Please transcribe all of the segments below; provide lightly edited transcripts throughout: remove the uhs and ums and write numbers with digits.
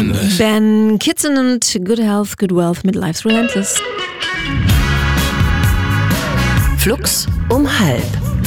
Relentless. Ben Kitson und Good Health, Good Wealth mit Life's Relentless. Flux um halb.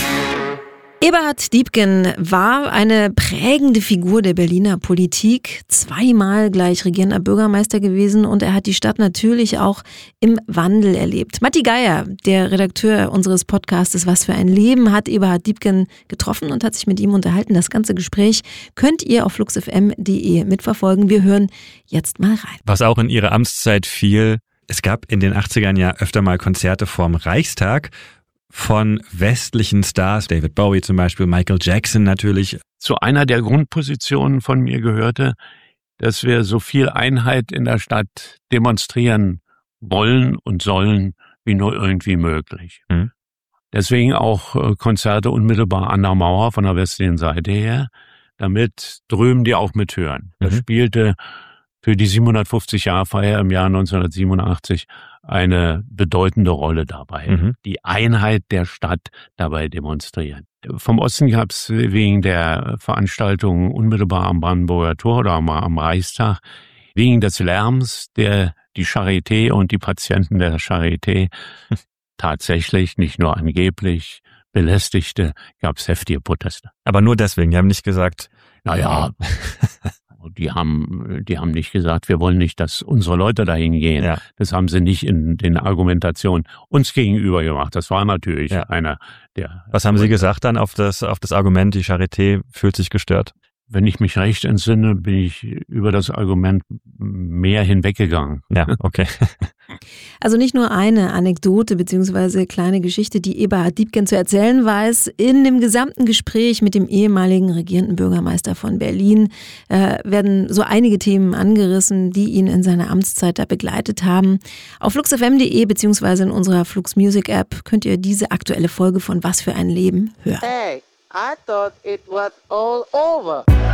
Eberhard Diepgen war eine prägende Figur der Berliner Politik, zweimal gleich regierender Bürgermeister gewesen und er hat die Stadt natürlich auch im Wandel erlebt. Matti Geier, der Redakteur unseres Podcastes Was für ein Leben, hat Eberhard Diepgen getroffen und hat sich mit ihm unterhalten. Das ganze Gespräch könnt ihr auf fluxfm.de mitverfolgen. Wir hören jetzt mal rein. Was auch in ihre Amtszeit fiel, es gab in den 80ern ja öfter mal Konzerte vorm Reichstag von westlichen Stars, David Bowie zum Beispiel, Michael Jackson natürlich. Zu einer der Grundpositionen von mir gehörte, dass wir so viel Einheit in der Stadt demonstrieren wollen und sollen, wie nur irgendwie möglich. Deswegen auch Konzerte unmittelbar an der Mauer von der westlichen Seite her, damit drüben die auch mithören. Das spielte für die 750-Jahr-Feier im Jahr 1987 eine bedeutende Rolle dabei. Die Einheit der Stadt dabei demonstrieren. Vom Osten gab es wegen der Veranstaltung unmittelbar am Brandenburger Tor oder am Reichstag, wegen des Lärms, der die Charité und die Patienten der Charité tatsächlich, nicht nur angeblich, belästigte, gab es heftige Proteste. Aber nur deswegen, die haben nicht gesagt, naja, die haben nicht gesagt, wir wollen nicht, dass unsere Leute dahin gehen. Ja. Das haben sie nicht in den Argumentationen uns gegenüber gemacht. Das war natürlich einer der... Was haben Sie gesagt dann auf das Argument, die Charité fühlt sich gestört? Wenn ich mich recht entsinne, bin ich über das Argument mehr hinweggegangen. Ja, okay. Also nicht nur eine Anekdote bzw. kleine Geschichte, die Eberhard Diepgen zu erzählen weiß. In dem gesamten Gespräch mit dem ehemaligen regierenden Bürgermeister von Berlin werden so einige Themen angerissen, die ihn in seiner Amtszeit da begleitet haben. Auf fluxfm.de bzw. in unserer Flux Music App könnt ihr diese aktuelle Folge von Was für ein Leben hören. Hey, I thought it was all over.